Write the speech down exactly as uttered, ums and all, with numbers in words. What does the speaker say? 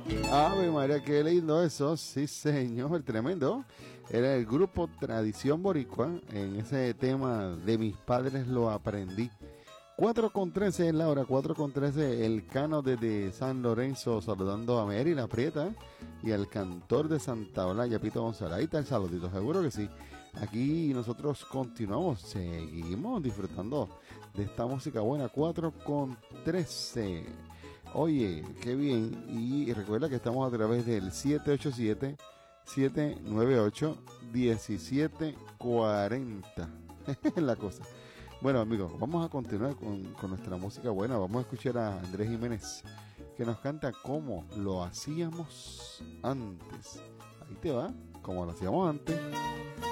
Ave María, qué lindo eso. Sí, señor, tremendo. Era el grupo Tradición Boricua en ese tema de mis padres lo aprendí. cuatro con trece es la hora, cuatro con trece, el Cano desde San Lorenzo saludando a Mary La Prieta y al cantor de Santa Olaya, Pito González. Ahí está el saludito, seguro que sí. Aquí nosotros continuamos, seguimos disfrutando de esta música buena, cuatro con trece. Oye, qué bien. Y recuerda que estamos a través del siete ocho siete, siete nueve ocho, uno siete cuatro cero. Es la cosa. Bueno, amigos, vamos a continuar con, con nuestra música buena. Vamos a escuchar a Andrés Jiménez, que nos canta Como lo hacíamos antes. Ahí te va, como lo hacíamos antes.